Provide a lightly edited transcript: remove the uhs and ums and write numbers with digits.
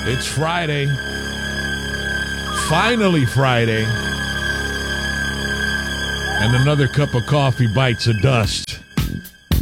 It's Friday. Finally Friday. And another cup of coffee bites the dust.